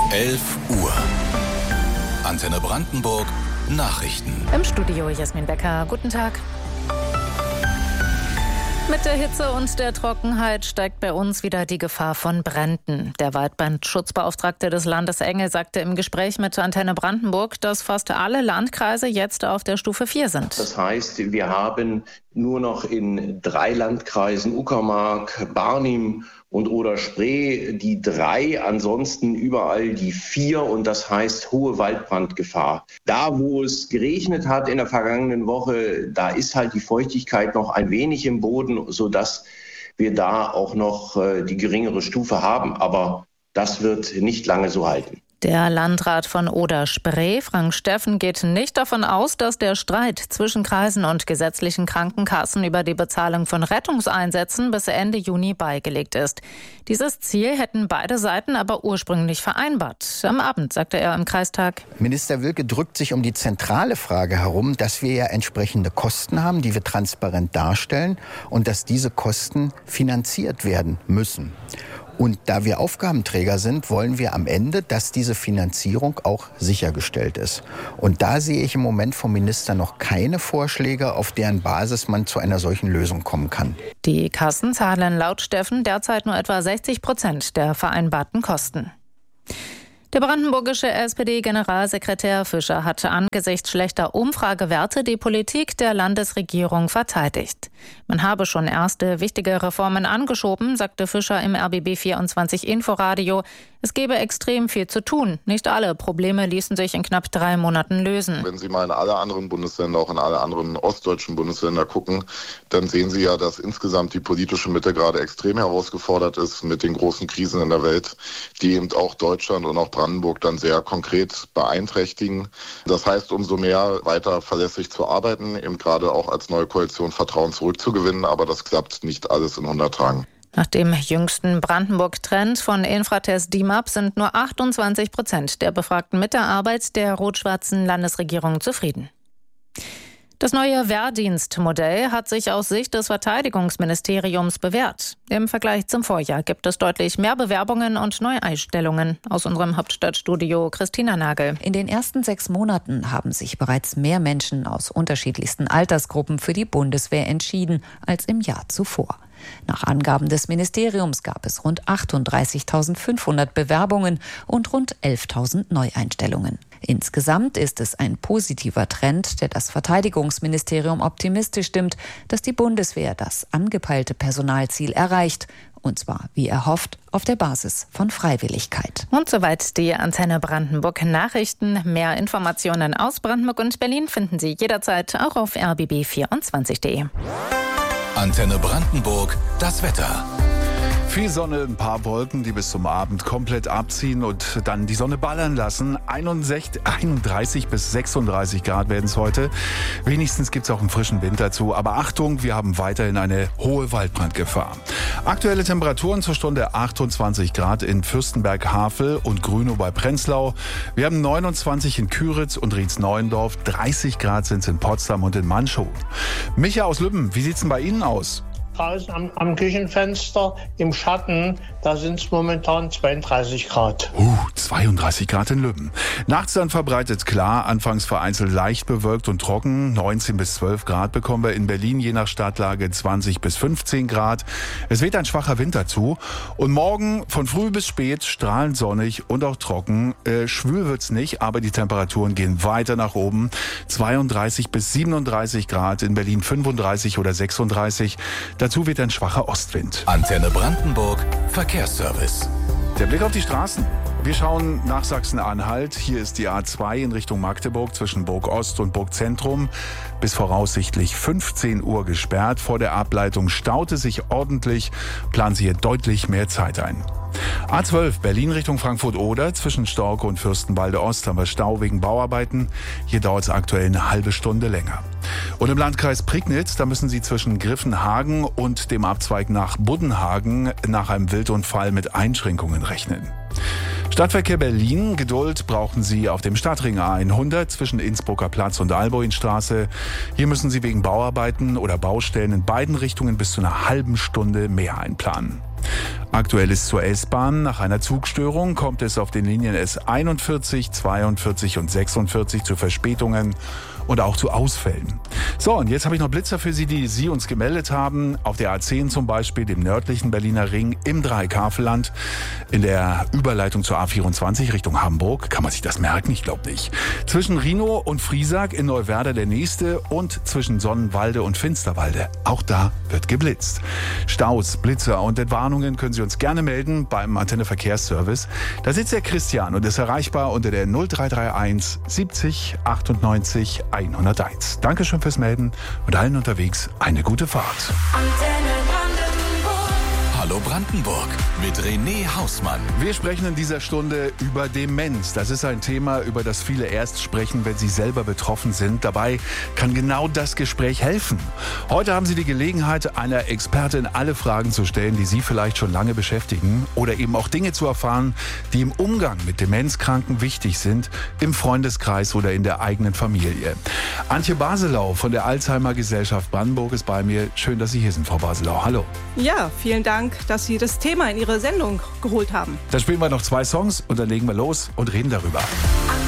11 Uhr. Antenne Brandenburg Nachrichten. Im Studio Jasmin Becker. Guten Tag. Mit der Hitze und der Trockenheit steigt bei uns wieder die Gefahr von Bränden. Der Waldbrandschutzbeauftragte des Landes Engel sagte im Gespräch mit Antenne Brandenburg, dass fast alle Landkreise jetzt auf der Stufe 4 sind. Das heißt, wir haben nur noch in 3 Landkreisen, Uckermark, Barnim und Oder-Spree, die 3, ansonsten überall die 4 und das heißt hohe Waldbrandgefahr. Da, wo es geregnet hat in der vergangenen Woche, da ist halt die Feuchtigkeit noch ein wenig im Boden, sodass wir da auch noch die geringere Stufe haben. Aber das wird nicht lange so halten. Der Landrat von Oder-Spree, Frank Steffen, geht nicht davon aus, dass der Streit zwischen Kreisen und gesetzlichen Krankenkassen über die Bezahlung von Rettungseinsätzen bis Ende Juni beigelegt ist. Dieses Ziel hätten beide Seiten aber ursprünglich vereinbart. Am Abend, sagte er im Kreistag. Minister Wilke drückt sich um die zentrale Frage herum, dass wir ja entsprechende Kosten haben, die wir transparent darstellen und dass diese Kosten finanziert werden müssen. Und da wir Aufgabenträger sind, wollen wir am Ende, dass diese Finanzierung auch sichergestellt ist. Und da sehe ich im Moment vom Minister noch keine Vorschläge, auf deren Basis man zu einer solchen Lösung kommen kann. Die Kassen zahlen laut Steffen derzeit nur etwa 60% der vereinbarten Kosten. Der brandenburgische SPD-Generalsekretär Fischer hat angesichts schlechter Umfragewerte die Politik der Landesregierung verteidigt. Man habe schon erste wichtige Reformen angeschoben, sagte Fischer im RBB24 Inforadio. Es gebe extrem viel zu tun. Nicht alle Probleme ließen sich in knapp 3 Monaten lösen. Wenn Sie mal in alle anderen Bundesländer, auch in alle anderen ostdeutschen Bundesländer gucken, dann sehen Sie ja, dass insgesamt die politische Mitte gerade extrem herausgefordert ist mit den großen Krisen in der Welt, die eben auch Deutschland und auch Brandenburg dann sehr konkret beeinträchtigen. Das heißt, umso mehr weiter verlässlich zu arbeiten, eben gerade auch als neue Koalition Vertrauen zurückzugewinnen, aber das klappt nicht alles in 100 Tagen. Nach dem jüngsten Brandenburg-Trend von Infratest DIMAP sind nur 28% der Befragten mit der Arbeit der rot-schwarzen Landesregierung zufrieden. Das neue Wehrdienstmodell hat sich aus Sicht des Verteidigungsministeriums bewährt. Im Vergleich zum Vorjahr gibt es deutlich mehr Bewerbungen und Neueinstellungen. Aus unserem Hauptstadtstudio Christina Nagel. In den ersten 6 Monaten haben sich bereits mehr Menschen aus unterschiedlichsten Altersgruppen für die Bundeswehr entschieden als im Jahr zuvor. Nach Angaben des Ministeriums gab es rund 38.500 Bewerbungen und rund 11.000 Neueinstellungen. Insgesamt ist es ein positiver Trend, der das Verteidigungsministerium optimistisch stimmt, dass die Bundeswehr das angepeilte Personalziel erreicht. Und zwar, wie erhofft, auf der Basis von Freiwilligkeit. Und soweit die Antenne Brandenburg Nachrichten. Mehr Informationen aus Brandenburg und Berlin finden Sie jederzeit auch auf rbb24.de. Antenne Brandenburg, das Wetter. Viel Sonne, ein paar Wolken, die bis zum Abend komplett abziehen und dann die Sonne ballern lassen. 31 bis 36 Grad werden es heute. Wenigstens gibt es auch einen frischen Wind dazu. Aber Achtung, wir haben weiterhin eine hohe Waldbrandgefahr. Aktuelle Temperaturen zur Stunde 28 Grad in Fürstenberg-Havel und Grünow bei Prenzlau. Wir haben 29 in Küritz und Rietz-Neuendorf. 30 Grad sind es in Potsdam und in Manchow. Micha aus Lübben, wie sieht's denn bei Ihnen aus? Draußen am Küchenfenster im Schatten, da sind es momentan 32 Grad. 32 Grad in Lübben. Nachts dann verbreitet klar, anfangs vereinzelt leicht bewölkt und trocken. 19 bis 12 Grad bekommen wir in Berlin, je nach Stadtlage 20 bis 15 Grad. Es weht ein schwacher Wind dazu. Und morgen von früh bis spät strahlend sonnig und auch trocken. Schwül wird's nicht, aber die Temperaturen gehen weiter nach oben. 32 bis 37 Grad, in Berlin 35 oder 36. Dazu wird ein schwacher Ostwind. Antenne Brandenburg, Verkehrsservice. Der Blick auf die Straßen. Wir schauen nach Sachsen-Anhalt. Hier ist die A2 in Richtung Magdeburg zwischen Burg Ost und Burg Zentrum bis voraussichtlich 15 Uhr gesperrt. Vor der Ableitung staute sich ordentlich, planen Sie hier deutlich mehr Zeit ein. A12 Berlin Richtung Frankfurt-Oder zwischen Storke und Fürstenwalde Ost haben wir Stau wegen Bauarbeiten. Hier dauert es aktuell eine halbe Stunde länger. Und im Landkreis Prignitz, da müssen Sie zwischen Griffenhagen und dem Abzweig nach Buddenhagen nach einem Wildunfall mit Einschränkungen rechnen. Stadtverkehr Berlin, Geduld brauchen Sie auf dem Stadtring A100 zwischen Innsbrucker Platz und Alboinstraße. Hier müssen Sie wegen Bauarbeiten oder Baustellen in beiden Richtungen bis zu einer halben Stunde mehr einplanen. Aktuell ist zur S-Bahn. Nach einer Zugstörung kommt es auf den Linien S41, 42 und 46 zu Verspätungen und auch zu Ausfällen. So, und jetzt habe ich noch Blitzer für Sie, die Sie uns gemeldet haben. Auf der A10 zum Beispiel, dem nördlichen Berliner Ring im Dreikafelland, in der Überleitung zur A24 Richtung Hamburg. Kann man sich das merken? Ich glaube nicht. Zwischen Rhinow und Friesack in Neuwerder der nächste und zwischen Sonnenwalde und Finsterwalde. Auch da wird geblitzt. Staus, Blitzer und Entwarnungen können Sie uns gerne melden beim Antenne Verkehrsservice. Da sitzt der Christian und ist erreichbar unter der 0331 70 98 101. Dankeschön fürs Melden und allen unterwegs eine gute Fahrt. Hallo Brandenburg mit René Hausmann. Wir sprechen in dieser Stunde über Demenz. Das ist ein Thema, über das viele erst sprechen, wenn sie selber betroffen sind. Dabei kann genau das Gespräch helfen. Heute haben Sie die Gelegenheit, einer Expertin alle Fragen zu stellen, die Sie vielleicht schon lange beschäftigen oder eben auch Dinge zu erfahren, die im Umgang mit Demenzkranken wichtig sind, im Freundeskreis oder in der eigenen Familie. Antje Baselau von der Alzheimer Gesellschaft Brandenburg ist bei mir. Schön, dass Sie hier sind, Frau Baselau. Hallo. Ja, vielen Dank, dass Sie das Thema in Ihre Sendung geholt haben. Dann spielen wir noch 2 Songs und dann legen wir los und reden darüber.